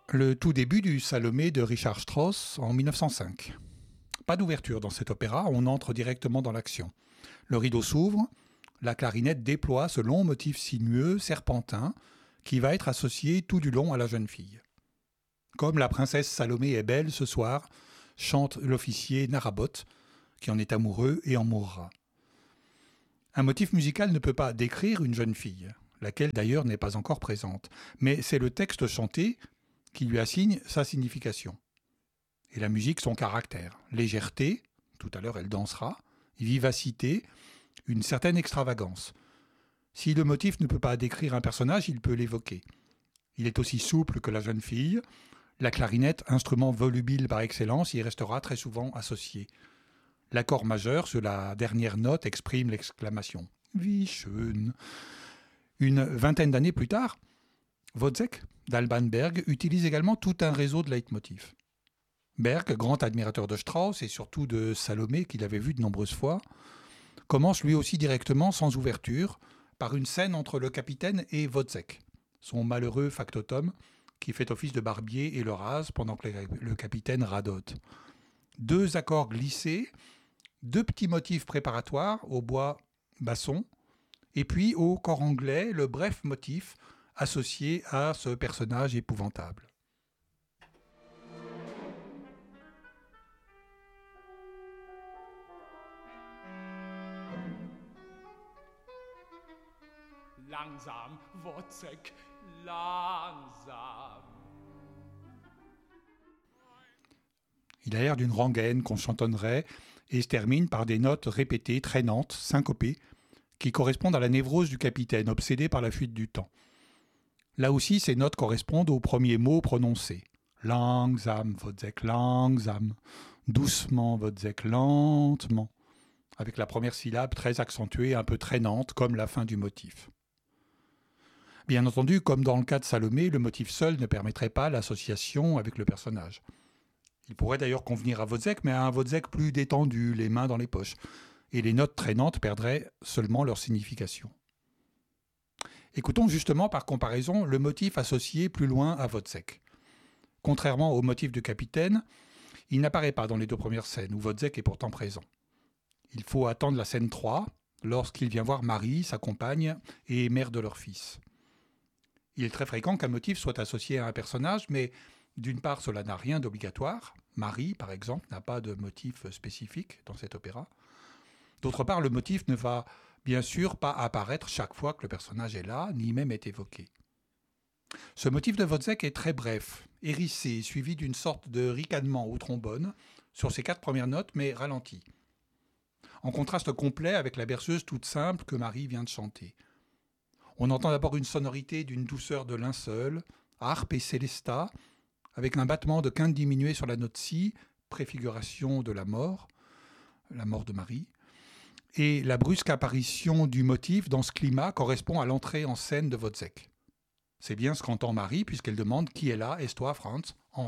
Le tout début du Salomé de Richard Strauss en 1905. Pas d'ouverture dans cet opéra, on entre directement dans l'action. Le rideau s'ouvre, la clarinette déploie ce long motif sinueux, serpentin, qui va être associé tout du long à la jeune fille. Comme la princesse Salomé est belle ce soir, chante l'officier Narabot, qui en est amoureux et en mourra. Un motif musical ne peut pas décrire une jeune fille, laquelle d'ailleurs n'est pas encore présente, mais c'est le texte chanté qui lui assigne sa signification. Et la musique son caractère, légèreté, tout à l'heure elle dansera, vivacité, une certaine extravagance. Si le motif ne peut pas décrire un personnage, il peut l'évoquer. Il est aussi souple que la jeune fille. La clarinette, instrument volubile par excellence, y restera très souvent associé. L'accord majeur sur la dernière note exprime l'exclamation « Wie schön ». Une vingtaine d'années plus tard, Wozzeck d'Alban Berg utilise également tout un réseau de leitmotifs. Berg, grand admirateur de Strauss et surtout de Salomé qu'il avait vu de nombreuses fois, commence lui aussi directement, sans ouverture, par une scène entre le capitaine et Wozzeck, son malheureux factotum qui fait office de barbier et le rase pendant que le capitaine radote. 2 accords glissés, 2 petits motifs préparatoires au bois basson, et puis au cor anglais, le bref motif associé à ce personnage épouvantable. Langsam, Wozzeck, langsam. Il a l'air d'une rengaine qu'on chantonnerait et se termine par des notes répétées, traînantes, syncopées, qui correspondent à la névrose du capitaine, obsédé par la fuite du temps. Là aussi, ces notes correspondent aux premiers mots prononcés. Langsam, Wozzeck, langsam. Doucement, Wozzeck, lentement. Avec la première syllabe très accentuée, un peu traînante, comme la fin du motif. Bien entendu, comme dans le cas de Salomé, le motif seul ne permettrait pas l'association avec le personnage. Il pourrait d'ailleurs convenir à Wozzeck, mais à un Wozzeck plus détendu, les mains dans les poches. Et les notes traînantes perdraient seulement leur signification. Écoutons justement par comparaison le motif associé plus loin à Wozzeck. Contrairement au motif du capitaine, il n'apparaît pas dans les 2 premières scènes où Wozzeck est pourtant présent. Il faut attendre la scène 3, lorsqu'il vient voir Marie, sa compagne, et mère de leur fils. Il est très fréquent qu'un motif soit associé à un personnage, mais d'une part, cela n'a rien d'obligatoire. Marie, par exemple, n'a pas de motif spécifique dans cet opéra. D'autre part, le motif ne va bien sûr pas apparaître chaque fois que le personnage est là, ni même est évoqué. Ce motif de Wozzeck est très bref, hérissé, suivi d'une sorte de ricanement au trombone sur ses 4 premières notes, mais ralenti. En contraste complet avec la berceuse toute simple que Marie vient de chanter. On entend d'abord une sonorité d'une douceur de linceul, harpe et célesta, avec un battement de quinte diminué sur la note si, préfiguration de la mort de Marie. Et la brusque apparition du motif dans ce climat correspond à l'entrée en scène de Wozzeck. C'est bien ce qu'entend Marie, puisqu'elle demande « Qui est là? Est-ce toi, Franz? Entre ».